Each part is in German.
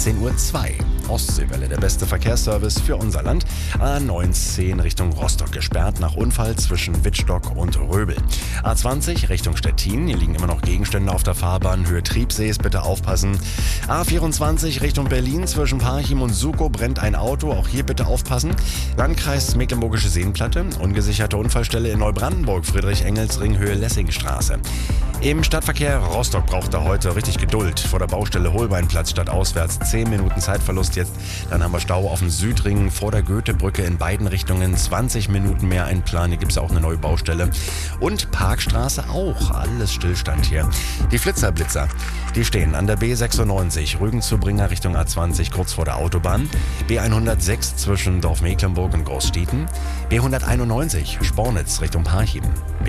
16:02 Uhr. Ostseewelle, der beste Verkehrsservice für unser Land. A19 Richtung Rostock gesperrt nach Unfall zwischen Wittstock und Röbel. A20 Richtung Stettin, hier liegen immer noch Gegenstände auf der Fahrbahn. Höhe Triebsees, bitte aufpassen. A24 Richtung Berlin zwischen Parchim und Sukow brennt ein Auto, auch hier bitte aufpassen. Landkreis Mecklenburgische Seenplatte, ungesicherte Unfallstelle in Neubrandenburg, Friedrich-Engels-Ring, Höhe Lessingstraße. Im Stadtverkehr Rostock braucht er heute richtig Geduld. Vor der Baustelle Holbeinplatz statt auswärts 10 Minuten Zeitverlust jetzt. Dann haben wir Stau auf dem Südring vor der Goethebrücke in beiden Richtungen. 20 Minuten mehr Einplan. Hier gibt es auch eine neue Baustelle. Und Parkstraße auch. Alles Stillstand hier. Die Flitzer-Blitzer, die stehen an der B96 Rügen-zu-Bringer Richtung A20 kurz vor der Autobahn. B106 zwischen Dorf Mecklenburg und Großstieten. B191 Spornitz Richtung Parchim.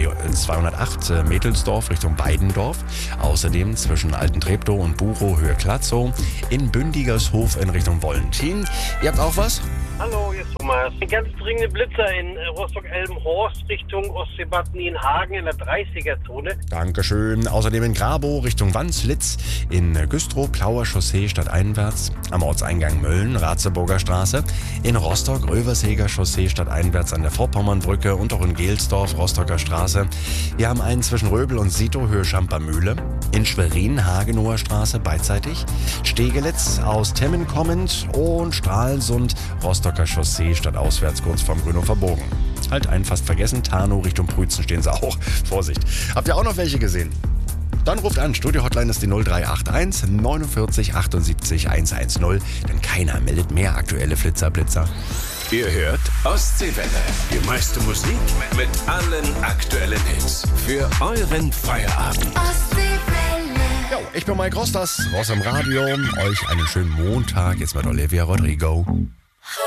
B208 Metelsdorf Richtung Weidendorf. Außerdem zwischen Alten-Treptow und Buchow Höhe Klatzow. In Bündigershof in Richtung Wollentin. Ihr habt auch was? Hallo, hier ist Thomas. Ein ganz dringender Blitzer in Rostock-Elbenhorst Richtung Ostseebad Nienhagen in der 30er-Zone. Dankeschön. Außerdem in Grabow Richtung Wanslitz, in Güstrow Plauer Chaussee stadteinwärts, am Ortseingang Mölln, Ratzeburger Straße, in Rostock Röversheger Chaussee stadteinwärts an der Vorpommernbrücke und auch in Gelsdorf Rostocker Straße. Wir haben einen zwischen Röbel und Sito Höhe Schampermühle, in Schwerin Hagenower Straße beidseitig, Stegelitz aus Temmen kommend und Stralsund Rostocker Chaussee stadtauswärts kurz vorm Grünhofer Bogen. Halt einen fast vergessen, Tarnow Richtung Prützen stehen sie auch. Vorsicht. Habt ihr auch noch welche gesehen? Dann ruft an, Studio-Hotline ist die 0381 49 78 110, denn keiner meldet mehr aktuelle Flitzer-Blitzer. Ihr hört Ostseewelle, die meiste Musik mit allen aktuellen Hits für euren Feierabend. Ostseewelle. Jo, ich bin Mike Rostas, Ross im Radio. Euch einen schönen Montag, jetzt mit Olivia Rodrigo.